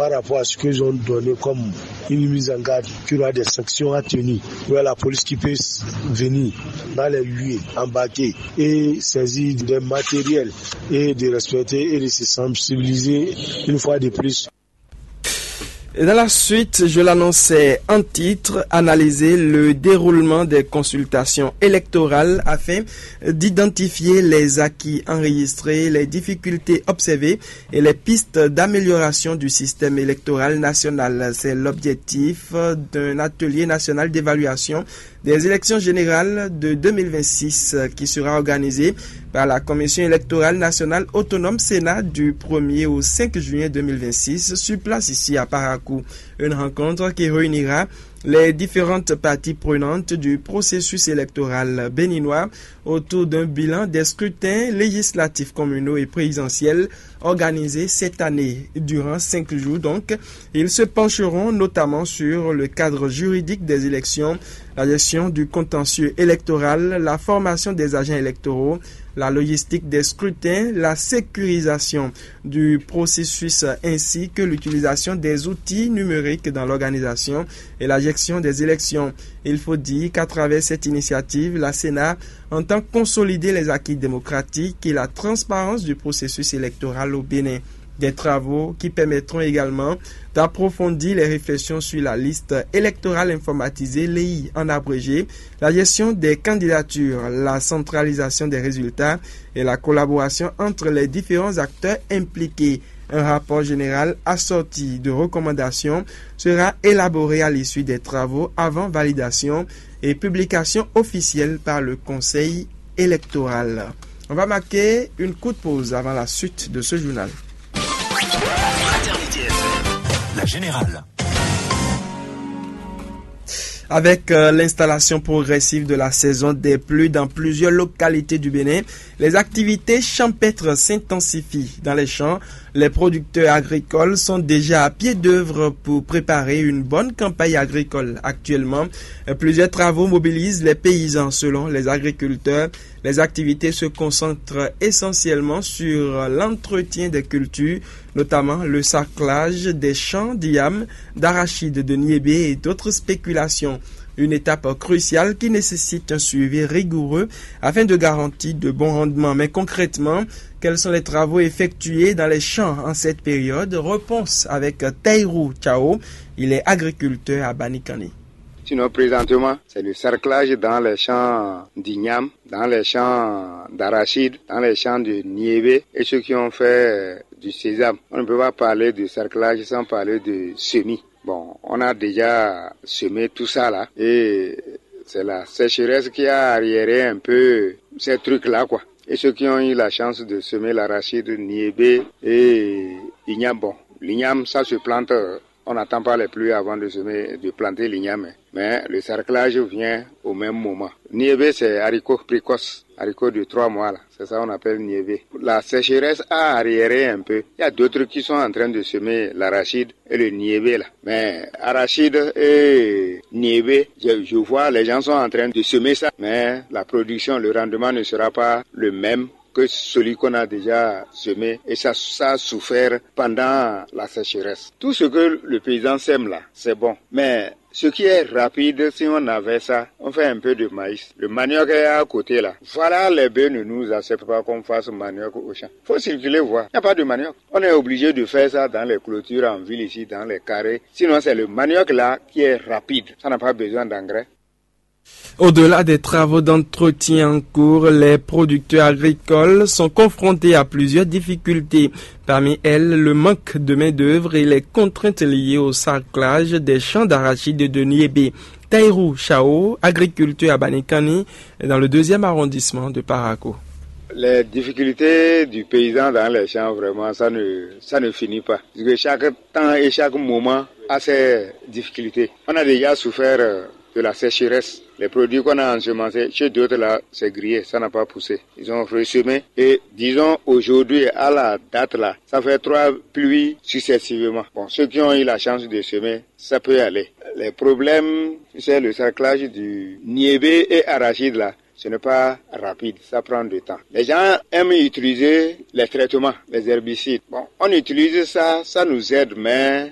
par rapport à ce qu'ils ont donné comme une mise en garde, qu'il y aura des sanctions à tenir. Il y a la police qui peut venir dans les lieux, embarquer et saisir des matériels et de respecter et de se sensibiliser une fois de plus. Et dans la suite, je l'annonçais en titre, analyser le déroulement des consultations électorales afin d'identifier les acquis enregistrés, les difficultés observées et les pistes d'amélioration du système électoral national. C'est l'objectif d'un atelier national d'évaluation des élections générales de 2026 qui sera organisé par la Commission électorale nationale autonome Sénat du 1er au 5 juin 2026 sur place ici à Parakou. Une rencontre qui réunira les différentes parties prenantes du processus électoral béninois autour d'un bilan des scrutins législatifs communaux et présidentiels organisés cette année. Durant 5 jours donc, ils se pencheront notamment sur le cadre juridique des élections, la gestion du contentieux électoral, la formation des agents électoraux, la logistique des scrutins, la sécurisation du processus ainsi que l'utilisation des outils numériques dans l'organisation et la gestion des élections. Il faut dire qu'à travers cette initiative, la Sénat entend consolider les acquis démocratiques et la transparence du processus électoral au Bénin. Des travaux qui permettront également d'approfondir les réflexions sur la liste électorale informatisée, l'EI en abrégé, la gestion des candidatures, la centralisation des résultats et la collaboration entre les différents acteurs impliqués. Un rapport général assorti de recommandations sera élaboré à l'issue des travaux avant validation et publication officielle par le Conseil électoral. On va marquer une courte pause avant la suite de ce journal. La générale. Avec l'installation progressive de la saison des pluies dans plusieurs localités du Bénin, les activités champêtres s'intensifient dans les champs. Les producteurs agricoles sont déjà à pied d'œuvre pour préparer une bonne campagne agricole. Actuellement, plusieurs travaux mobilisent les paysans. Selon les agriculteurs, les activités se concentrent essentiellement sur l'entretien des cultures, notamment le sarclage des champs d'yam, d'arachides, de niébé et d'autres spéculations. Une étape cruciale qui nécessite un suivi rigoureux afin de garantir de bons rendements. Mais concrètement, quels sont les travaux effectués dans les champs en cette période? Réponse avec Taïrou Chao, il est agriculteur à Banikani. Sinon, présentement, c'est le cerclage dans les champs d'igname, dans les champs d'arachide, dans les champs de niébé et ceux qui ont fait du sésame. On ne peut pas parler de cerclage sans parler de semis. Bon, on a déjà semé tout ça là et c'est la sécheresse qui a arriéré un peu ces trucs-là quoi. Et ceux qui ont eu la chance de semer l'arachide, niébé et l'igname, bon, l'igname ça se plante, on n'attend pas les pluies avant de planter l'igname, mais le cerclage vient au même moment. Niébé c'est haricot précoce, haricot de 3 mois là, c'est ça on appelle niébé. La sécheresse a arriéré un peu. Il y a d'autres qui sont en train de semer l'arachide et le niébé là. Mais arachide et niébé, je vois les gens sont en train de semer ça, mais la production, le rendement ne sera pas le même que celui qu'on a déjà semé et ça a souffert pendant la sécheresse. Tout ce que le paysan sème là, c'est bon. Mais ce qui est rapide, si on avait ça, on fait un peu de maïs. Le manioc est à côté là. Voilà, les bœufs ne nous acceptent pas qu'on fasse manioc au champ. Faut circuler voir. Il n'y a pas de manioc. On est obligé de faire ça dans les clôtures en ville ici, dans les carrés. Sinon, c'est le manioc là qui est rapide. Ça n'a pas besoin d'engrais. Au-delà des travaux d'entretien en cours, les producteurs agricoles sont confrontés à plusieurs difficultés. Parmi elles, le manque de main-d'œuvre et les contraintes liées au sarclage des champs d'arachide et de niébé. Taïrou Chao, agriculteur à Banikani, dans le 2e arrondissement de Parakou. Les difficultés du paysan dans les champs, vraiment, ça ne finit pas. Parce que chaque temps et chaque moment a ses difficultés. On a déjà souffert de la sécheresse. Les produits qu'on a ensemencés, chez d'autres là, c'est grillé, ça n'a pas poussé. Ils ont ressemé et disons aujourd'hui, à la date là, ça fait 3 pluies successivement. Bon, ceux qui ont eu la chance de semer, ça peut aller. Les problèmes, c'est le cerclage du niébé et arachide là. Ce n'est pas rapide, ça prend du temps. Les gens aiment utiliser les traitements, les herbicides. Bon, on utilise ça, ça nous aide, mais